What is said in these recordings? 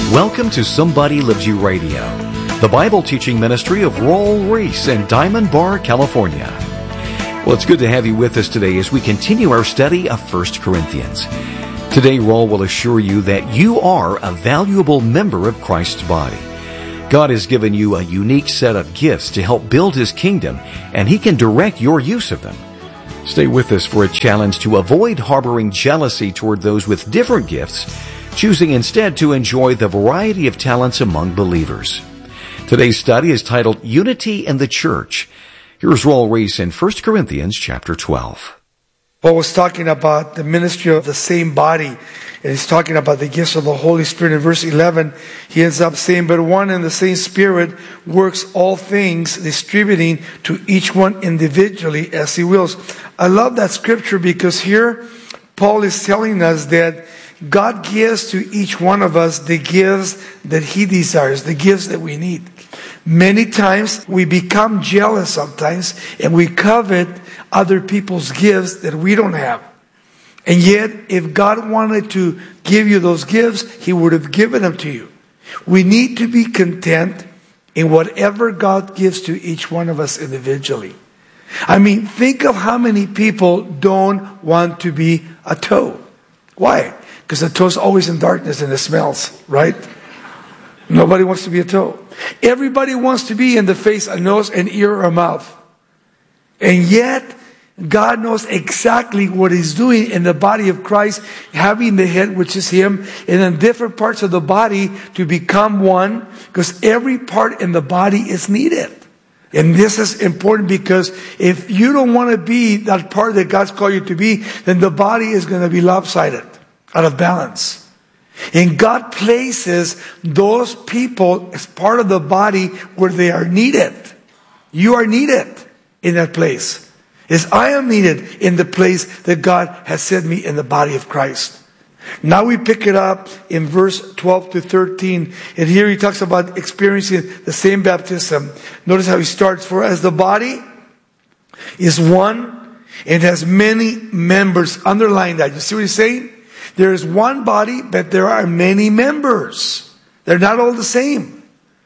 Welcome to Somebody Loves You Radio, the Bible teaching ministry of Raul Ries in Diamond Bar, California. Well, it's good to have you with us today as we continue our study of 1 Corinthians. Today, Raul will assure you that you are a valuable member of Christ's body. God has given you a unique set of gifts to help build His kingdom, and He can direct your use of them. Stay with us for a challenge to avoid harboring jealousy toward those with different gifts, choosing instead to enjoy the variety of talents among believers. Today's study is titled Unity in the Church. Here's Raul Ries in 1 Corinthians chapter 12. Paul was talking about the ministry of the same body, and he's talking about the gifts of the Holy Spirit. In verse 11, he ends up saying, "But one and the same Spirit works all things, distributing to each one individually as He wills." I love that scripture because here Paul is telling us that God gives to each one of us the gifts that He desires, the gifts that we need. Many times we become jealous sometimes and we covet other people's gifts that we don't have. And yet, if God wanted to give you those gifts, He would have given them to you. We need to be content in whatever God gives to each one of us individually. I mean, think of how many people don't want to be a toe. Why? Because the toe's always in darkness and it smells, right? Nobody wants to be a toe. Everybody wants to be in the face, a nose, an ear, or a mouth. And yet, God knows exactly what He's doing in the body of Christ, having the head, which is Him, and then different parts of the body to become one, because every part in the body is needed. And this is important because if you don't want to be that part that God's called you to be, then the body is going to be lopsided, out of balance. And God places those people as part of the body where they are needed. You are needed in that place. As I am needed in the place that God has set me in the body of Christ. Now we pick it up in verse 12 to 13. And here he talks about experiencing the same baptism. Notice how he starts. "For as the body is one and has many members." Underline that. You see what he's saying? There is one body, but there are many members. They're not all the same.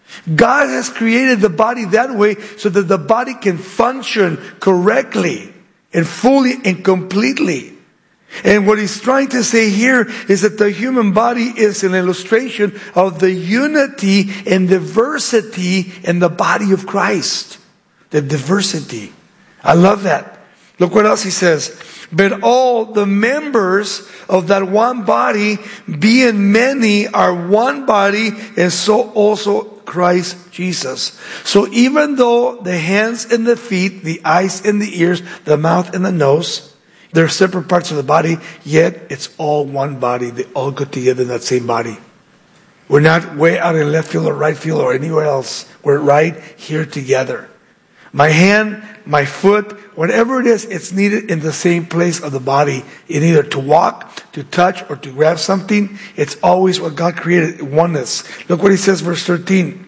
God has created the body that way so that the body can function correctly and fully and completely. And what he's trying to say here is that the human body is an illustration of the unity and diversity in the body of Christ. The diversity. I love that. Look what else he says. "But all the members of that one body, being many, are one body, and so also Christ Jesus. So even though the hands and the feet, the eyes and the ears, the mouth and the nose, they're separate parts of the body, yet it's all one body. They all go together in that same body. We're not way out in left field or right field or anywhere else. We're right here together. My hand, my foot, whatever it is, it's needed in the same place of the body. In either to walk, to touch, or to grab something. It's always what God created, oneness. Look what he says, verse 13.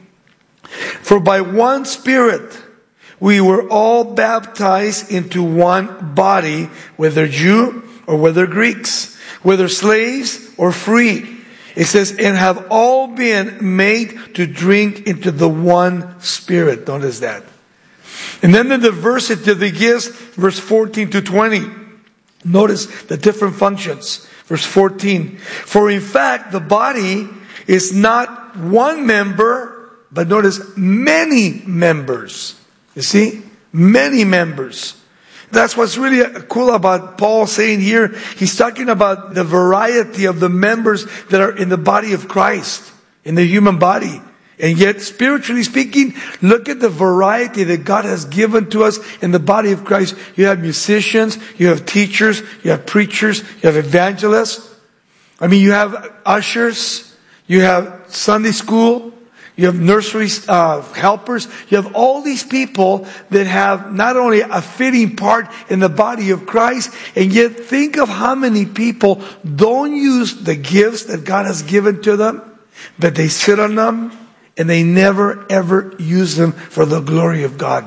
"For by one Spirit we were all baptized into one body, whether Jew or whether Greeks, whether slaves or free." It says, "and have all been made to drink into the one Spirit." Notice that. And then the diversity of the gifts, verse 14 to 20. Notice the different functions. Verse 14. "For in fact, the body is not one member, but notice many members." You see? Many members. That's what's really cool about Paul saying here. He's talking about the variety of the members that are in the body of Christ, in the human body. And yet, spiritually speaking, look at the variety that God has given to us in the body of Christ. You have musicians, you have teachers, you have preachers, you have evangelists. I mean, you have ushers, you have Sunday school, you have nursery helpers. You have all these people that have not only a fitting part in the body of Christ, and yet think of how many people don't use the gifts that God has given to them, but they sit on them, and they never ever use them for the glory of God.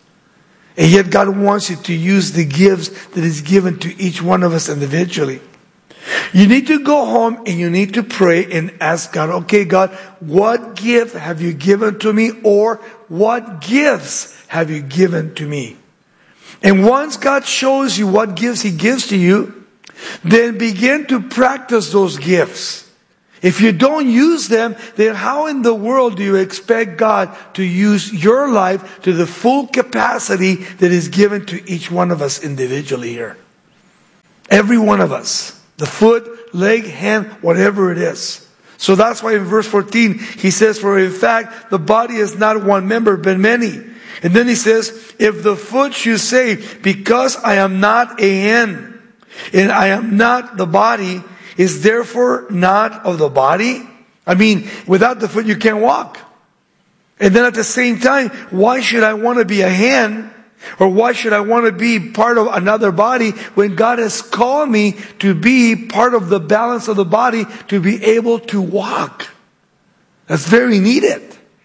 And yet God wants you to use the gifts that is given to each one of us individually. You need to go home and you need to pray and ask God, okay, God, what gift have you given to me? Or what gifts have you given to me? And once God shows you what gifts He gives to you, then begin to practice those gifts. If you don't use them, then how in the world do you expect God to use your life to the full capacity that is given to each one of us individually here? Every one of us. The foot, leg, hand, whatever it is. So that's why in verse 14, he says, for in fact, the body is not one member, but many. And then he says, if the foot should say, because I am not a hand, and I am not the body, is therefore not of the body? I mean, without the foot you can't walk. And then at the same time, why should I want to be a hand? Or why should I want to be part of another body when God has called me to be part of the balance of the body to be able to walk? That's very needed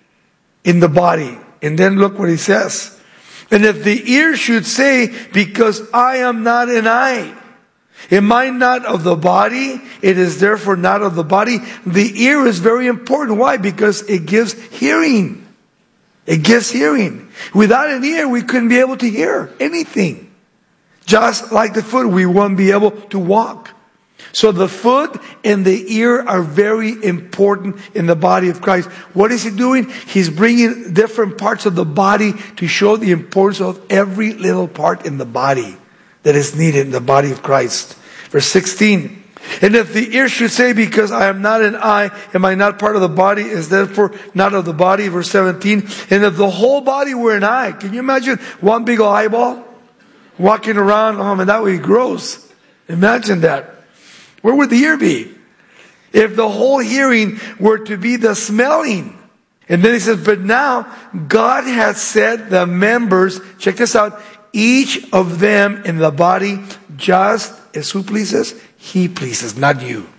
in the body. And then look what he says. And if the ear should say, because I am not an eye, am I not of the body? It is therefore not of the body. The ear is very important. Why? Because it gives hearing. It gives hearing. Without an ear, we couldn't be able to hear anything. Just like the foot, we won't be able to walk. So the foot and the ear are very important in the body of Christ. What is He doing? He's bringing different parts of the body to show the importance of every little part in the body that is needed in the body of Christ. Verse 16. And if the ear should say, because I am not an eye, am I not part of the body, is therefore not of the body. Verse 17. And if the whole body were an eye, can you imagine one big old eyeball walking around? Oh man, that would be gross. Imagine that. Where would the ear be? If the whole hearing were to be the smelling. And then he says, but now God has set the members, check this out, each of them in the body just as who pleases? He pleases, not you.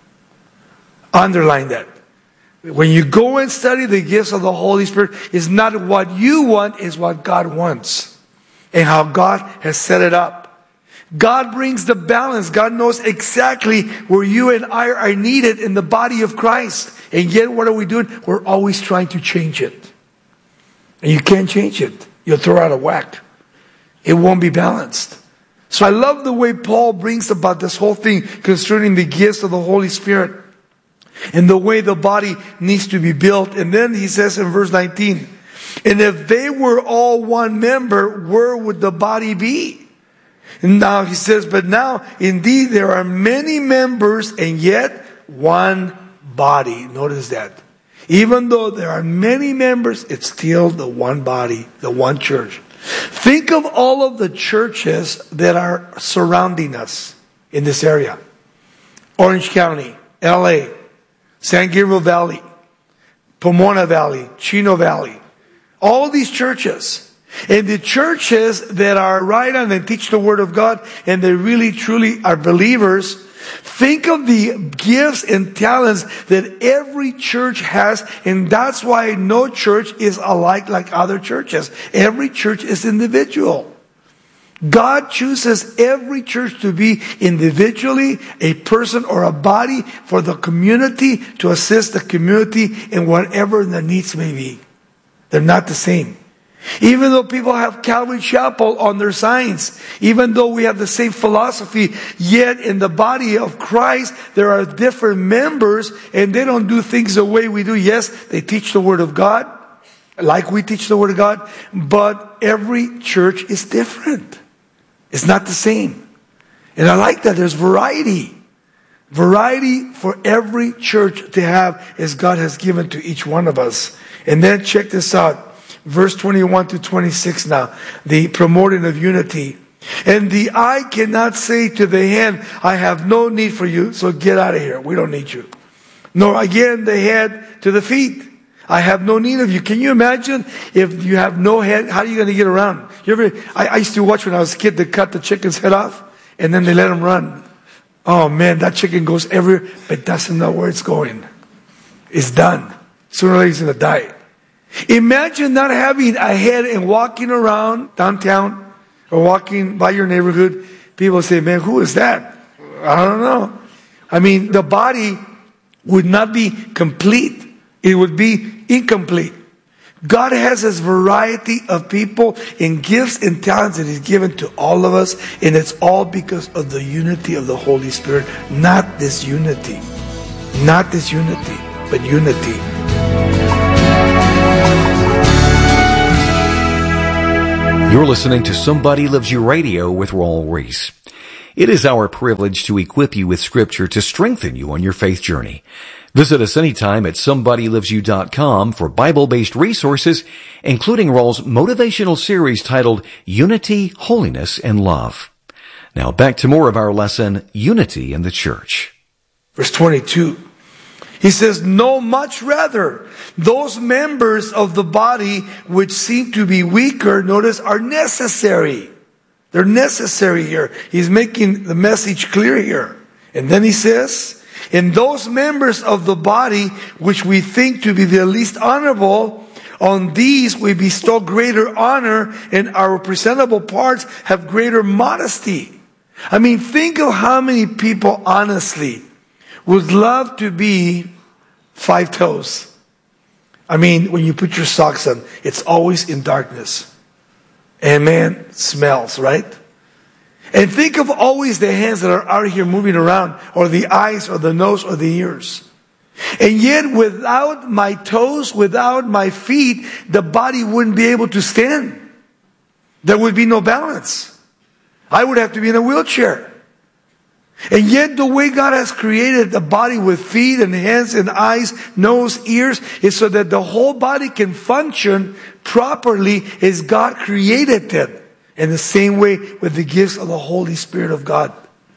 Underline that. When you go and study the gifts of the Holy Spirit, it's not what you want, it's what God wants. And how God has set it up. God brings the balance. God knows exactly where you and I are needed in the body of Christ. And yet what are we doing? We're always trying to change it. And you can't change it. You'll throw out of whack. It won't be balanced. So I love the way Paul brings about this whole thing concerning the gifts of the Holy Spirit and the way the body needs to be built. And then he says in verse 19, and if they were all one member, where would the body be? And now he says, but now indeed there are many members and yet one body. Notice that. Even though there are many members, it's still the one body, the one church. Think of all of the churches that are surrounding us in this area. Orange County, LA, San Gabriel Valley, Pomona Valley, Chino Valley. All these churches. And the churches that are right on and teach the Word of God and they really truly are believers, think of the gifts and talents that every church has, and that's why no church is alike like other churches. Every church is individual. God chooses every church to be individually a person or a body for the community to assist the community in whatever the needs may be. They're not the same. Even though people have Calvary Chapel on their signs, even though we have the same philosophy, yet in the body of Christ, there are different members and they don't do things the way we do. Yes, they teach the Word of God, like we teach the Word of God, but every church is different. It's not the same. And I like that. There's variety. Variety for every church to have as God has given to each one of us. And then check this out. Verse 21 to 26 now. The promoting of unity. And the eye cannot say to the hand, I have no need for you, so get out of here. We don't need you. Nor again the head to the feet. I have no need of you. Can you imagine if you have no head, how are you going to get around? I used to watch when I was a kid, they cut the chicken's head off and then they let him run. Oh man, that chicken goes everywhere but doesn't know where it's going. It's done. Sooner or later he's going to die. Imagine not having a head and walking around downtown or walking by your neighborhood. People say, man, who is that? I don't know. I mean, the body would not be complete. It would be incomplete. God has this variety of people and gifts and talents that He's given to all of us, and it's all because of the unity of the Holy Spirit, not disunity. Not disunity, but unity. You're listening to Somebody Loves You Radio with Raul Ries. It is our privilege to equip you with Scripture to strengthen you on your faith journey. Visit us anytime at somebodylovesyou.com for Bible-based resources, including Raul's motivational series titled Unity, Holiness, and Love. Now back to more of our lesson, Unity in the Church. Verse 22. He says, no, much rather, those members of the body which seem to be weaker, notice, are necessary. They're necessary here. He's making the message clear here. And then he says, and those members of the body which we think to be the least honorable, on these we bestow greater honor, and our presentable parts have greater modesty. I mean, think of how many people honestly would love to be 5 toes. I mean, when you put your socks on, it's always in darkness. And man, it smells, right? And think of always the hands that are out here moving around, or the eyes, or the nose, or the ears. And yet, without my toes, without my feet, the body wouldn't be able to stand. There would be no balance. I would have to be in a wheelchair. And yet, the way God has created the body with feet and hands and eyes, nose, ears, is so that the whole body can function properly as God created it. In the same way with the gifts of the Holy Spirit of God.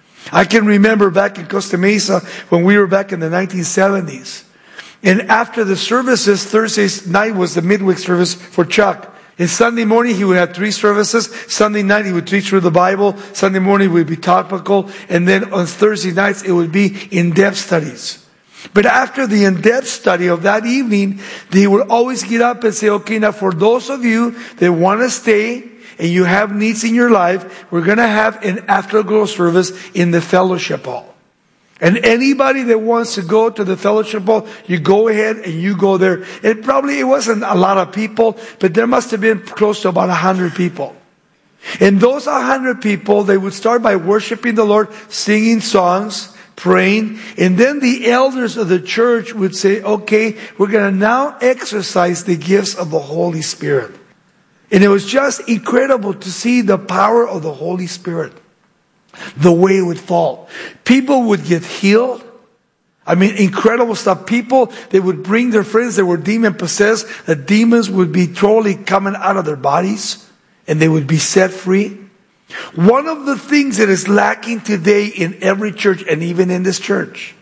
I can remember back in Costa Mesa when we were back in the 1970s. And after the services, Thursday night was the midweek service for Chuck. And Sunday morning he would have 3 services. Sunday night he would teach through the Bible. Sunday morning would be topical. And then on Thursday nights it would be in-depth studies. But after the in-depth study of that evening, they would always get up and say, okay, now for those of you that want to stay, and you have needs in your life, we're going to have an afterglow service in the fellowship hall. And anybody that wants to go to the fellowship hall, you go ahead and you go there. It wasn't a lot of people, but there must have been close to about 100 people. And those 100 people, they would start by worshiping the Lord, singing songs, praying, and then the elders of the church would say, okay, we're going to now exercise the gifts of the Holy Spirit. And it was just incredible to see the power of the Holy Spirit. The way it would fall. People would get healed. I mean, incredible stuff. People, they would bring their friends that were demon possessed. The demons would be totally coming out of their bodies. And they would be set free. One of the things that is lacking today in every church, and even in this church,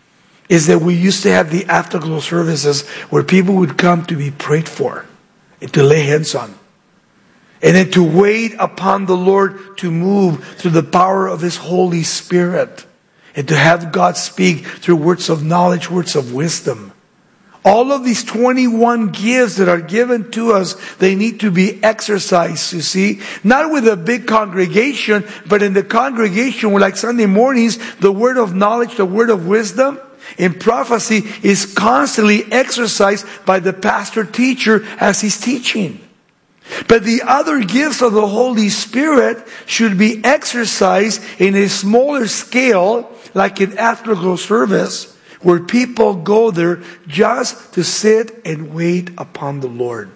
is that we used to have the afterglow services where people would come to be prayed for and to lay hands on. And then to wait upon the Lord to move through the power of His Holy Spirit. And to have God speak through words of knowledge, words of wisdom. All of these 21 gifts that are given to us, they need to be exercised, you see. Not with a big congregation, but in the congregation, like Sunday mornings, the word of knowledge, the word of wisdom, and prophecy is constantly exercised by the pastor teacher as he's teaching. But the other gifts of the Holy Spirit should be exercised in a smaller scale, like an afterglow service, where people go there just to sit and wait upon the Lord.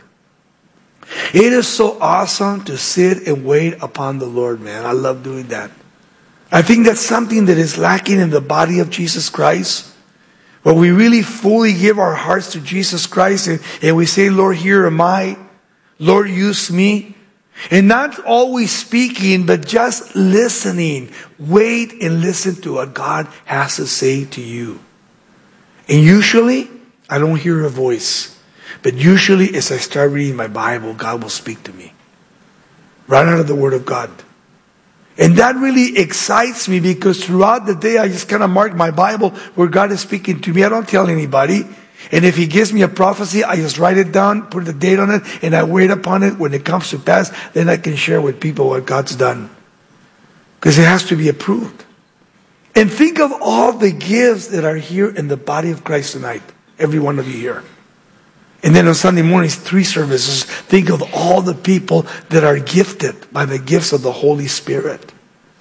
It is so awesome to sit and wait upon the Lord, man. I love doing that. I think that's something that is lacking in the body of Jesus Christ. When we really fully give our hearts to Jesus Christ and we say, Lord, here am I. Lord, use me. And not always speaking, but just listening. Wait and listen to what God has to say to you. And usually, I don't hear a voice. But usually, as I start reading my Bible, God will speak to me. Right out of the Word of God. And that really excites me because throughout the day, I just kind of mark my Bible where God is speaking to me. I don't tell anybody. And if He gives me a prophecy, I just write it down, put the date on it, and I wait upon it. When it comes to pass, then I can share with people what God's done. Because it has to be approved. And think of all the gifts that are here in the body of Christ tonight. Every one of you here. And then on Sunday mornings, 3 services. Think of all the people that are gifted by the gifts of the Holy Spirit.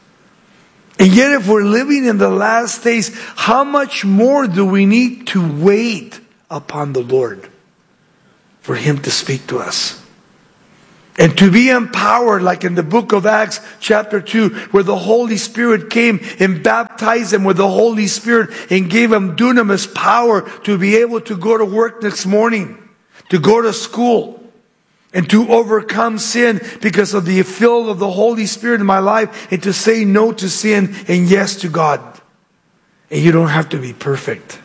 And yet if we're living in the last days, how much more do we need to wait upon the Lord for Him to speak to us? And to be empowered, like in the book of Acts chapter 2, where the Holy Spirit came and baptized them with the Holy Spirit and gave them dunamis power to be able to go to work next morning, to go to school, and to overcome sin because of the fill of the Holy Spirit in my life, and to say no to sin and yes to God. And you don't have to be perfect.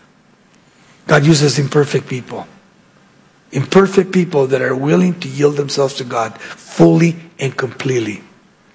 God uses imperfect people. Imperfect people that are willing to yield themselves to God fully and completely.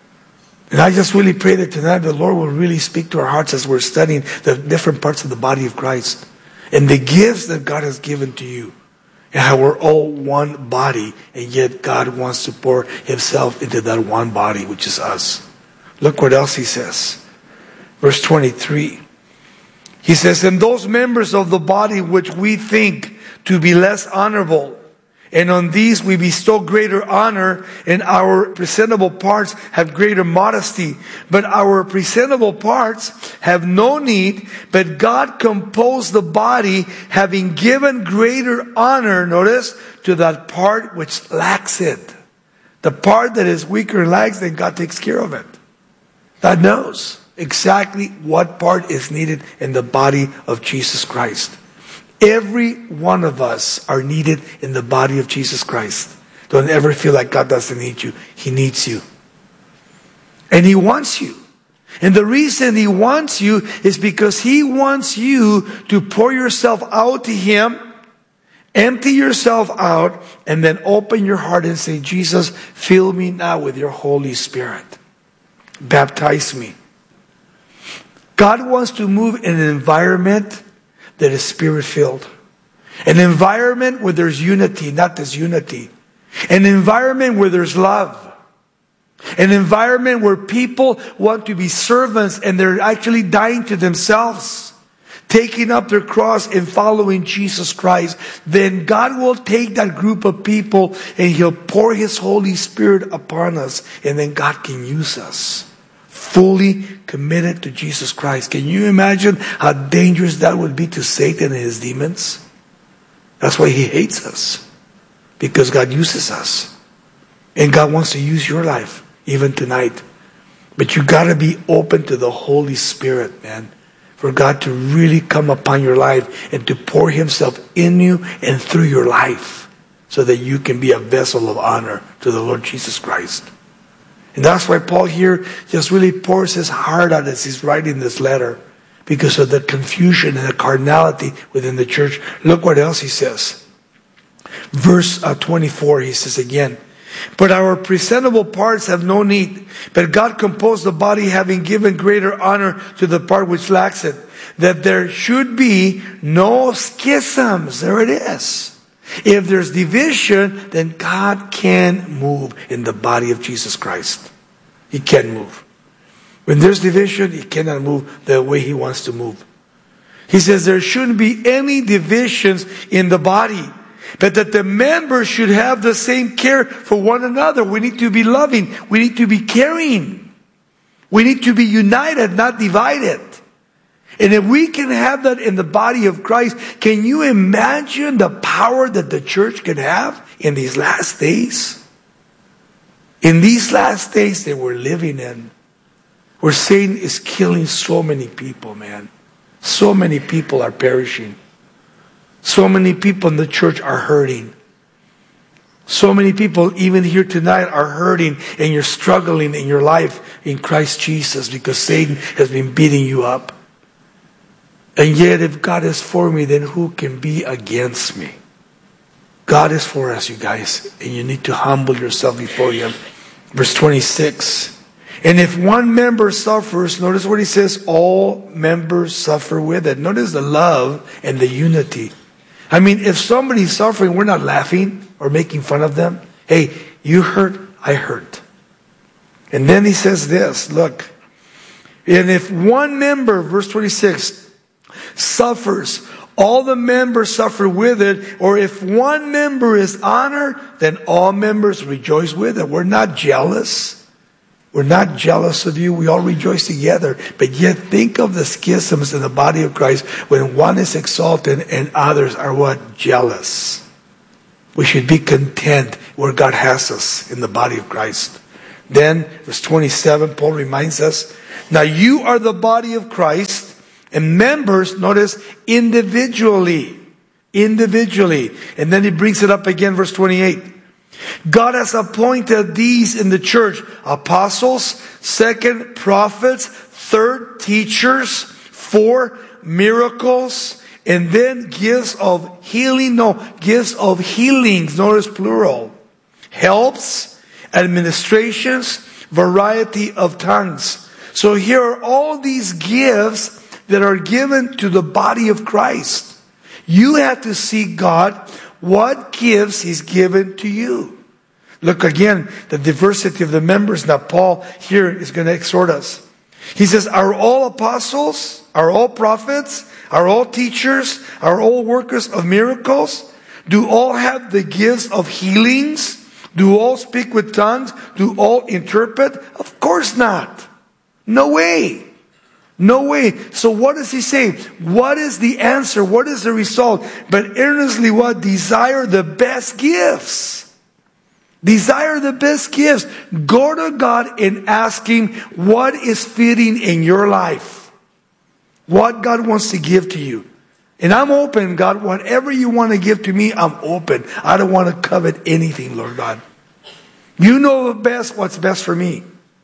And I just really pray that tonight the Lord will really speak to our hearts as we're studying the different parts of the body of Christ and the gifts that God has given to you, and how we're all one body, and yet God wants to pour Himself into that one body, which is us. Look what else He says. Verse 23. He says, and those members of the body which we think to be less honorable, and on these we bestow greater honor, and our presentable parts have greater modesty. But our presentable parts have no need, but God composed the body, having given greater honor, notice, to that part which lacks it. The part that is weaker and lacks, then God takes care of it. God knows exactly what part is needed in the body of Jesus Christ. Every one of us are needed in the body of Jesus Christ. Don't ever feel like God doesn't need you. He needs you. And He wants you. And the reason He wants you is because He wants you to pour yourself out to Him, empty yourself out, and then open your heart and say, Jesus, fill me now with your Holy Spirit. Baptize me. God wants to move in an environment that is Spirit-filled. An environment where there's unity, not disunity. An environment where there's love. An environment where people want to be servants and they're actually dying to themselves, taking up their cross and following Jesus Christ. Then God will take that group of people and He'll pour His Holy Spirit upon us, and then God can use us. Fully committed to Jesus Christ. Can you imagine how dangerous that would be to Satan and his demons? That's why he hates us. Because God uses us. And God wants to use your life, even tonight. But you got to be open to the Holy Spirit, man. For God to really come upon your life and to pour Himself in you and through your life, so that you can be a vessel of honor to the Lord Jesus Christ. And that's why Paul here just really pours his heart out as he's writing this letter, because of the confusion and the carnality within the church. Look what else he says. Verse 24, he says again, but our presentable parts have no need, but God composed the body, having given greater honor to the part which lacks it, that there should be no schisms. There it is. If there's division, then God can move in the body of Jesus Christ. He can move. When there's division, He cannot move the way He wants to move. He says there shouldn't be any divisions in the body, but that the members should have the same care for one another. We need to be loving. We need to be caring. We need to be united, not divided. And if we can have that in the body of Christ, can you imagine the power that the church can have in these last days? In these last days that we're living in, where Satan is killing so many people, man. So many people are perishing. So many people in the church are hurting. So many people, even here tonight, are hurting, and you're struggling in your life in Christ Jesus because Satan has been beating you up. And yet, if God is for me, then who can be against me? God is for us, you guys. And you need to humble yourself before Him. Verse 26. And if one member suffers, notice what he says, all members suffer with it. Notice the love and the unity. I mean, if somebody's suffering, we're not laughing or making fun of them. Hey, you hurt, I hurt. And then he says this, look. And if one member, verse 26, suffers, all the members suffer with it. Or if one member is honored, then all members rejoice with it. We're not jealous. We're not jealous of you. We all rejoice together. But yet think of the schisms in the body of Christ when one is exalted and others are what? Jealous. We should be content where God has us in the body of Christ. Then, verse 27, Paul reminds us, now you are the body of Christ and members, notice, individually. Individually. And then he brings it up again, verse 28. God has appointed these in the church, apostles, second, prophets, third, teachers, four, miracles, and then gifts of healing, gifts of healings, notice plural, helps, administrations, variety of tongues. So here are all these gifts that are given to the body of Christ. You have to see God, what gifts He's given to you. Look again, the diversity of the members. Now Paul here is going to exhort us. He says, are all apostles? Are all prophets? Are all teachers? Are all workers of miracles? Do all have the gifts of healings? Do all speak with tongues? Do all interpret? Of course not. No way. No way. So what does he say? What is the answer? What is the result? But earnestly what? Desire the best gifts. Desire the best gifts. Go to God and ask Him what is fitting in your life. What God wants to give to you. And I'm open, God. Whatever you want to give to me, I'm open. I don't want to covet anything, Lord God. You know what's best for me.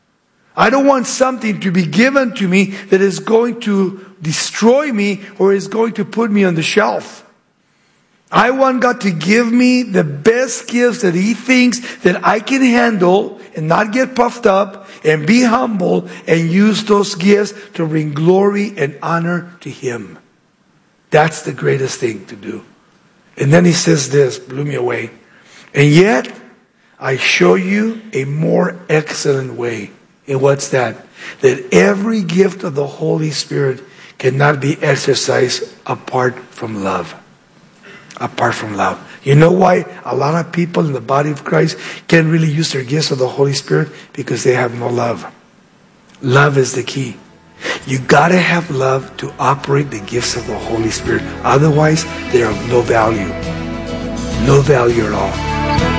I don't want something to be given to me that is going to destroy me or is going to put me on the shelf. I want God to give me the best gifts that He thinks that I can handle and not get puffed up and be humble and use those gifts to bring glory and honor to Him. That's the greatest thing to do. And then he says this, blew me away. And yet, I show you a more excellent way. And what's that? That every gift of the Holy Spirit cannot be exercised apart from love. Apart from love. You know why a lot of people in the body of Christ can't really use their gifts of the Holy Spirit? Because they have no love. Love is the key. You gotta have love to operate the gifts of the Holy Spirit. Otherwise, they are of no value. No value at all.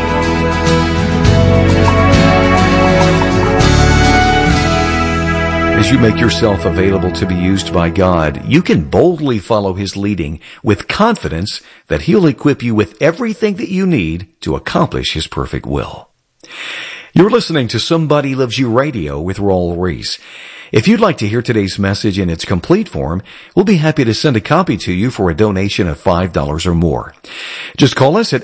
As you make yourself available to be used by God, you can boldly follow His leading with confidence that He'll equip you with everything that you need to accomplish His perfect will. You're listening to Somebody Loves You Radio with Raul Ries. If you'd like to hear today's message in its complete form, we'll be happy to send a copy to you for a donation of $5 or more. Just call us at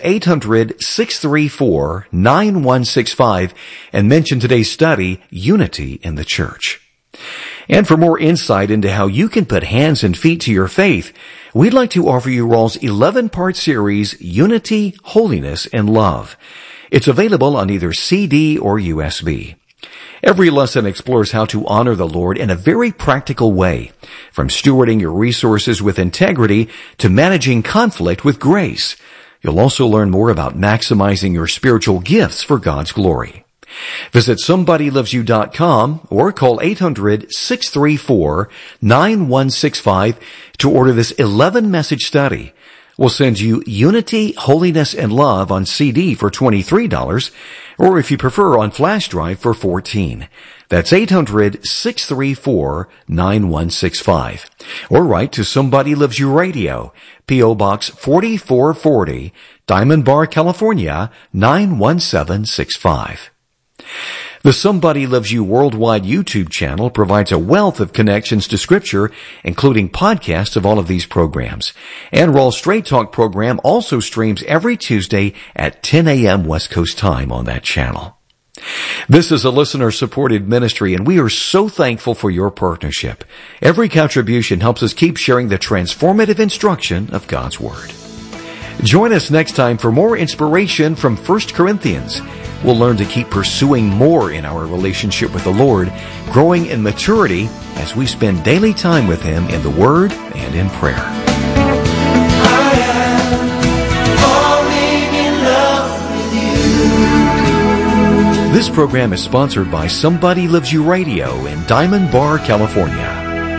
800-634-9165 and mention today's study, Unity in the Church. And for more insight into how you can put hands and feet to your faith, we'd like to offer you Raul's 11-part series, Unity, Holiness, and Love. It's available on either CD or USB. Every lesson explores how to honor the Lord in a very practical way, from stewarding your resources with integrity to managing conflict with grace. You'll also learn more about maximizing your spiritual gifts for God's glory. Visit SomebodyLovesYou.com or call 800-634-9165 to order this 11-message study. We'll send you Unity, Holiness, and Love on CD for $23, or if you prefer, on flash drive for $14. That's 800-634-9165. Or write to Somebody Loves You Radio, P.O. Box 4440, Diamond Bar, California, 91765. The Somebody Loves You Worldwide YouTube channel provides a wealth of connections to Scripture, including podcasts of all of these programs. And Raul's Straight Talk program also streams every Tuesday at 10 a.m. West Coast time on that channel. This is a listener-supported ministry, and we are so thankful for your partnership. Every contribution helps us keep sharing the transformative instruction of God's Word. Join us next time for more inspiration from 1 Corinthians. We'll learn to keep pursuing more in our relationship with the Lord, growing in maturity as we spend daily time with Him in the Word and in prayer. This program is sponsored by Somebody Loves You Radio in Diamond Bar, California.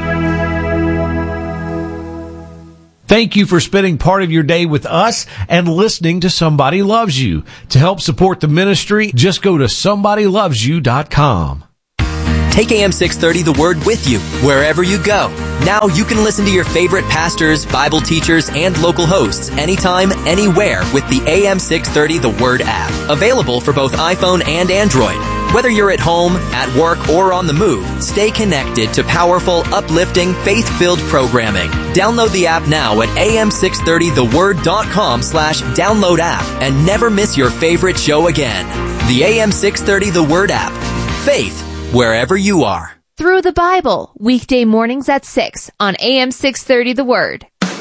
Thank you for spending part of your day with us and listening to Somebody Loves You. To help support the ministry, just go to somebodylovesyou.com. Take AM 630 The Word with you wherever you go. Now you can listen to your favorite pastors, Bible teachers, and local hosts anytime, anywhere with the AM 630 The Word app. Available for both iPhone and Android. Whether you're at home, at work, or on the move, stay connected to powerful, uplifting, faith-filled programming. Download the app now at am630theword.com/download app and never miss your favorite show again. The AM 630 The Word app. Faith wherever you are. Through the Bible, weekday mornings at 6 on AM 630 The Word.